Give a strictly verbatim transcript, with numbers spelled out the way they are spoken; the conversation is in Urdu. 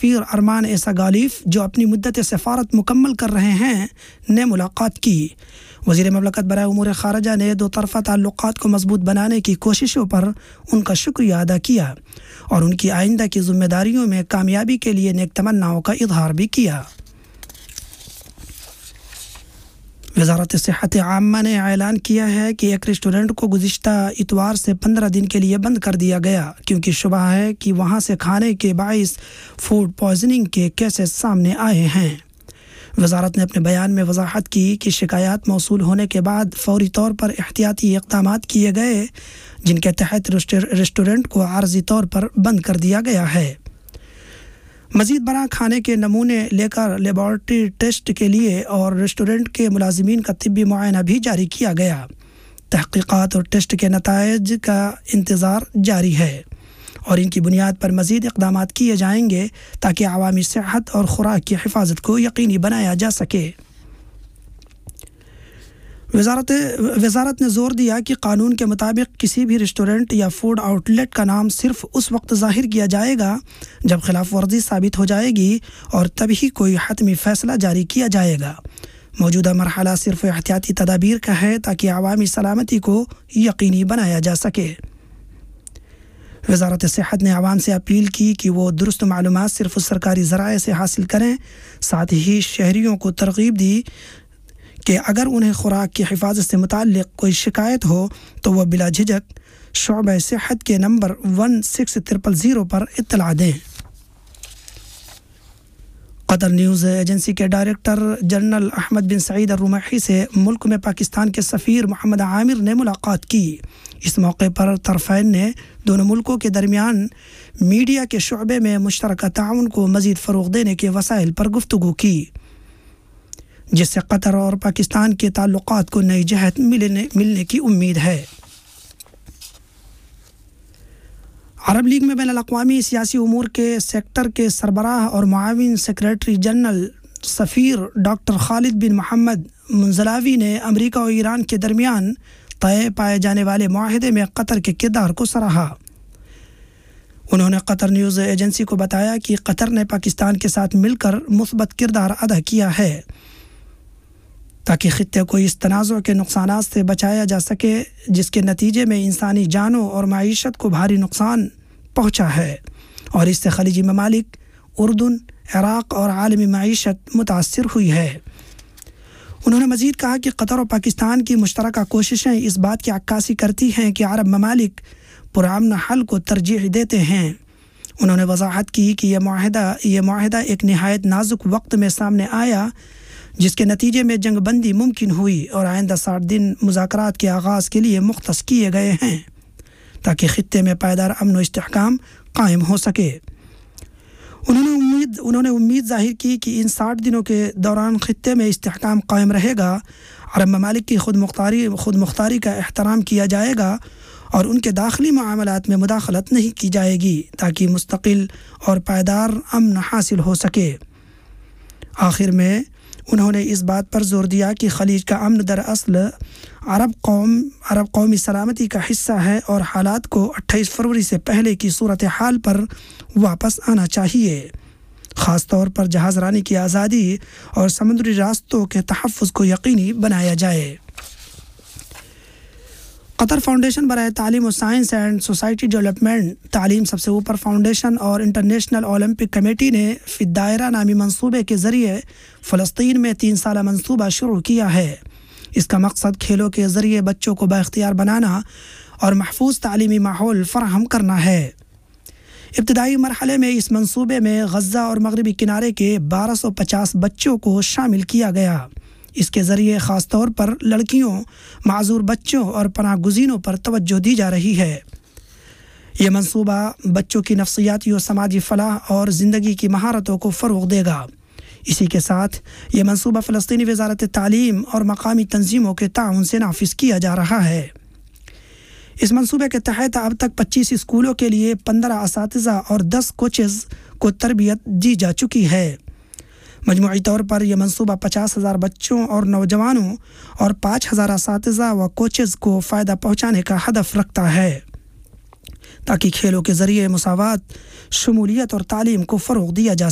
سفیر ارمان ایسا غالیف جو اپنی مدت سفارت مکمل کر رہے ہیں نے ملاقات کی۔ وزیر مملکت برائے امور خارجہ نے دو طرفہ تعلقات کو مضبوط بنانے کی کوششوں پر ان کا شکریہ ادا کیا اور ان کی آئندہ کی ذمہ داریوں میں کامیابی کے لیے نیک تمناؤں کا اظہار بھی کیا۔ وزارت صحت عامہ نے اعلان کیا ہے کہ ایک ریسٹورنٹ کو گزشتہ اتوار سے پندرہ دن کے لیے بند کر دیا گیا کیونکہ شبہ ہے کہ وہاں سے کھانے کے باعث فوڈ پوائزننگ کے کیسز سامنے آئے ہیں۔ وزارت نے اپنے بیان میں وضاحت کی کہ شکایات موصول ہونے کے بعد فوری طور پر احتیاطی اقدامات کیے گئے جن کے تحت ریسٹورنٹ کو عارضی طور پر بند کر دیا گیا ہے۔ مزید برآں کھانے کے نمونے لے کر لیبارٹری ٹیسٹ کے لیے اور ریسٹورنٹ کے ملازمین کا طبی معائنہ بھی جاری کیا گیا۔ تحقیقات اور ٹیسٹ کے نتائج کا انتظار جاری ہے اور ان کی بنیاد پر مزید اقدامات کیے جائیں گے تاکہ عوامی صحت اور خوراک کی حفاظت کو یقینی بنایا جا سکے۔ وزارت وزارت نے زور دیا کہ قانون کے مطابق کسی بھی ریسٹورنٹ یا فوڈ آؤٹ لیٹ کا نام صرف اس وقت ظاہر کیا جائے گا جب خلاف ورزی ثابت ہو جائے گی اور تبھی کوئی حتمی فیصلہ جاری کیا جائے گا۔ موجودہ مرحلہ صرف احتیاطی تدابیر کا ہے تاکہ عوامی سلامتی کو یقینی بنایا جا سکے۔ وزارت صحت نے عوام سے اپیل کی کہ وہ درست معلومات صرف سرکاری ذرائع سے حاصل کریں، ساتھ ہی شہریوں کو ترغیب دی کہ اگر انہیں خوراک کی حفاظت سے متعلق کوئی شکایت ہو تو وہ بلا جھجک شعبہ صحت کے number one six triple zero پر اطلاع دیں۔ قطر نیوز ایجنسی کے ڈائریکٹر جنرل احمد بن سعید الرمحی سے ملک میں پاکستان کے سفیر محمد عامر نے ملاقات کی۔ اس موقع پر طرفین نے دونوں ملکوں کے درمیان میڈیا کے شعبے میں مشترکہ تعاون کو مزید فروغ دینے کے وسائل پر گفتگو کی، جس سے قطر اور پاکستان کے تعلقات کو نئی جہت ملنے ملنے کی امید ہے۔ عرب لیگ میں بین الاقوامی سیاسی امور کے سیکٹر کے سربراہ اور معاون سیکریٹری جنرل سفیر ڈاکٹر خالد بن محمد منزلاوی نے امریکہ اور ایران کے درمیان طے پائے جانے والے معاہدے میں قطر کے کردار کو سراہا۔ انہوں نے قطر نیوز ایجنسی کو بتایا کہ قطر نے پاکستان کے ساتھ مل کر مثبت کردار ادا کیا ہے تاکہ خطے کو اس تنازع کے نقصانات سے بچایا جا سکے جس کے نتیجے میں انسانی جانوں اور معیشت کو بھاری نقصان پہنچا ہے اور اس سے خلیجی ممالک، اردن، عراق اور عالمی معیشت متاثر ہوئی ہے۔ انہوں نے مزید کہا کہ قطر اور پاکستان کی مشترکہ کوششیں اس بات کی عکاسی کرتی ہیں کہ عرب ممالک پرامن حل کو ترجیح دیتے ہیں۔ انہوں نے وضاحت کی کہ یہ معاہدہ یہ معاہدہ ایک نہایت نازک وقت میں سامنے آیا جس کے نتیجے میں جنگ بندی ممکن ہوئی اور آئندہ ساٹھ دن مذاکرات کے آغاز کے لیے مختص کیے گئے ہیں تاکہ خطے میں پائیدار امن و استحکام قائم ہو سکے۔ انہوں نے امید انہوں نے امید ظاہر کی کہ ان ساٹھ دنوں کے دوران خطے میں استحکام قائم رہے گا، عرب ممالک کی خود مختاری خود مختاری کا احترام کیا جائے گا اور ان کے داخلی معاملات میں مداخلت نہیں کی جائے گی تاکہ مستقل اور پائیدار امن حاصل ہو سکے۔ آخر میں انہوں نے اس بات پر زور دیا کہ خلیج کا امن دراصل عرب قوم عرب قومی سلامتی کا حصہ ہے اور حالات کو اٹھائیس فروری سے پہلے کی صورتحال پر واپس آنا چاہیے، خاص طور پر جہاز رانی کی آزادی اور سمندری راستوں کے تحفظ کو یقینی بنایا جائے۔ قطر فاؤنڈیشن برائے تعلیم و سائنس اینڈ سوسائٹی ڈیولپمنٹ تعلیم سب سے اوپر فاؤنڈیشن اور انٹرنیشنل اولمپک کمیٹی نے فی الدائرہ نامی منصوبے کے ذریعے فلسطین میں تین سالہ منصوبہ شروع کیا ہے۔ اس کا مقصد کھیلوں کے ذریعے بچوں کو بااختیار بنانا اور محفوظ تعلیمی ماحول فراہم کرنا ہے۔ ابتدائی مرحلے میں اس منصوبے میں غزہ اور مغربی کنارے کے بارہ سو پچاس بچوں کو شامل کیا گیا۔ اس کے ذریعے خاص طور پر لڑکیوں، معذور بچوں اور پناہ گزینوں پر توجہ دی جا رہی ہے۔ یہ منصوبہ بچوں کی نفسیاتی و سماجی فلاح اور زندگی کی مہارتوں کو فروغ دے گا۔ اسی کے ساتھ یہ منصوبہ فلسطینی وزارت تعلیم اور مقامی تنظیموں کے تعاون سے نافذ کیا جا رہا ہے۔ اس منصوبے کے تحت اب تک پچیس اسکولوں کے لیے پندرہ اساتذہ اور دس کوچز کو تربیت دی جا چکی ہے۔ مجموعی طور پر یہ منصوبہ پچاس ہزار بچوں اور نوجوانوں اور پانچ ہزار اساتذہ و کوچز کو فائدہ پہنچانے کا ہدف رکھتا ہے تاکہ کھیلوں کے ذریعے مساوات، شمولیت اور تعلیم کو فروغ دیا جا